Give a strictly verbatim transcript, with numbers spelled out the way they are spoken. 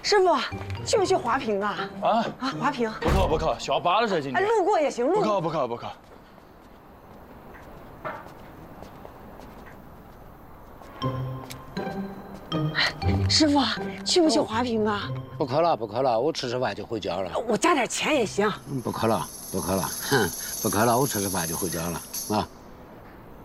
师傅，去不去滑坪啊？ 啊啊，滑坪。 不考不考，小巴了这今哎， 天。 路过也行，路过。 不考不考不考。 师傅，去不去滑坪啊？ 不考了，不考了，我吃吃饭就回家了。 我加点钱也行。 不考了，不考了，哼，不考了，我吃吃饭就回家了啊。